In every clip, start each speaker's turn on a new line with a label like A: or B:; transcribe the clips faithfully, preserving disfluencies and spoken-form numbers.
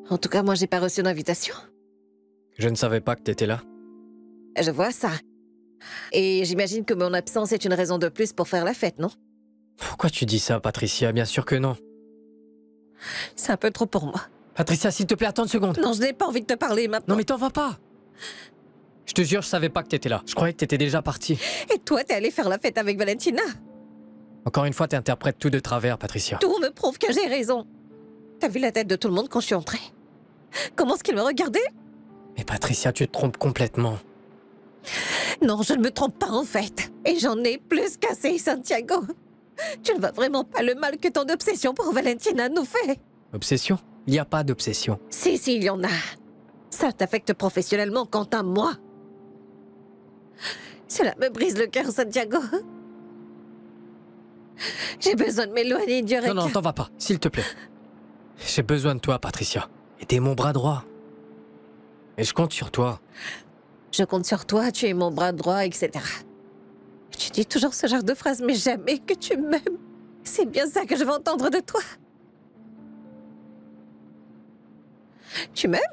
A: En tout cas, moi, j'ai pas reçu d'invitation.
B: Je ne savais pas que t'étais là.
A: Je vois ça. Et j'imagine que mon absence est une raison de plus pour faire la fête, non?
B: Pourquoi tu dis ça, Patricia? Bien sûr que non.
A: C'est un peu trop pour moi.
B: Patricia, s'il te plaît, attends une seconde.
A: Non, je n'ai pas envie de te parler maintenant.
B: Non mais t'en vas pas. Je te jure, je savais pas que t'étais là. Je croyais que t'étais déjà partie.
A: Et toi, t'es allé faire la fête avec Valentina?
B: Encore une fois, t'interprètes tout de travers, Patricia.
A: Tout me prouve que j'ai raison. T'as vu la tête de tout le monde quand je suis entrée? Comment est-ce qu'il me regardait?
B: Mais Patricia, tu te trompes complètement.
A: Non, je ne me trompe pas en fait. Et j'en ai plus qu'assez, Santiago. Tu ne vois vraiment pas le mal que ton obsession pour Valentina nous fait.
B: Obsession? Il n'y a pas d'obsession.
A: Si, si, il y en a. Ça t'affecte professionnellement quant à moi. Cela me brise le cœur, Santiago. J'ai besoin de m'éloigner du
B: Non, non, t'en vas pas, s'il te plaît. J'ai besoin de toi, Patricia. Et t'es mon bras droit. Et je compte sur toi.
A: Je compte sur toi, tu es mon bras droit, et cetera. Tu dis toujours ce genre de phrases, mais jamais que tu m'aimes. C'est bien ça que je veux entendre de toi. Tu m'aimes?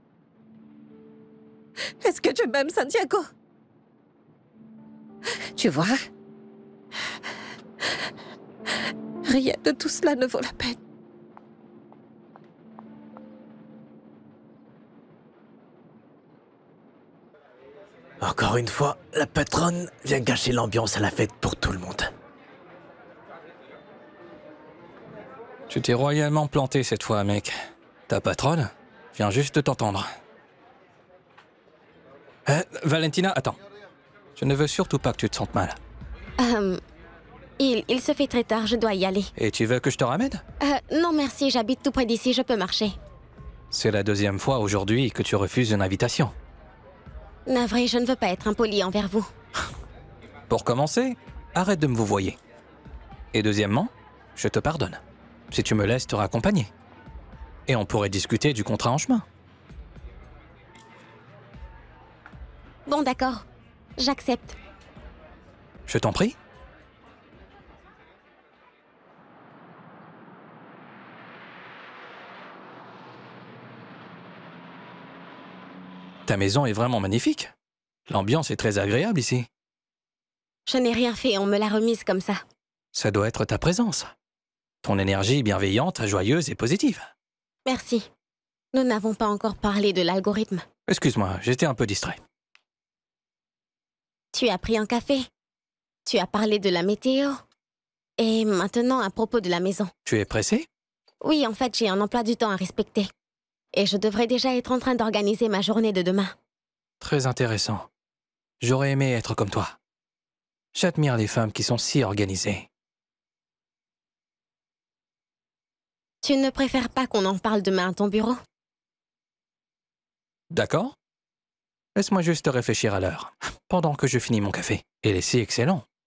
A: Est-ce que tu m'aimes, Santiago? Tu vois? Rien de tout cela ne vaut la peine.
C: Encore une fois, la patronne vient gâcher l'ambiance à la fête pour tout le monde.
D: Tu t'es royalement planté cette fois, mec. Ta patronne vient juste de t'entendre. Euh, Valentina, attends. Je ne veux surtout pas que tu te sentes mal.
E: Euh, il, il se fait très tard, je dois y aller.
D: Et tu veux que je te ramène?
E: Euh, non merci, j'habite tout près d'ici, je peux marcher.
D: C'est la deuxième fois aujourd'hui que tu refuses une invitation.
E: Navré, je ne veux pas être impoli envers vous.
D: Pour commencer, arrête de me vouvoyer. Et deuxièmement, je te pardonne. Si tu me laisses te raccompagner. Et on pourrait discuter du contrat en chemin.
E: Bon, d'accord. J'accepte.
D: Je t'en prie. Ta maison est vraiment magnifique. L'ambiance est très agréable ici.
E: Je n'ai rien fait, on me l'a remise comme ça.
D: Ça doit être ta présence. Ton énergie bienveillante, joyeuse et positive.
E: Merci. Nous n'avons pas encore parlé de l'algorithme.
D: Excuse-moi, j'étais un peu distrait.
E: Tu as pris un café. Tu as parlé de la météo. Et maintenant, à propos de la maison.
D: Tu es pressé?
E: Oui, en fait, j'ai un emploi du temps à respecter. Et je devrais déjà être en train d'organiser ma journée de demain.
D: Très intéressant. J'aurais aimé être comme toi. J'admire les femmes qui sont si organisées.
E: Tu ne préfères pas qu'on en parle demain à ton bureau?
D: D'accord? Laisse-moi juste réfléchir à l'heure, pendant que je finis mon café. Il est si excellent.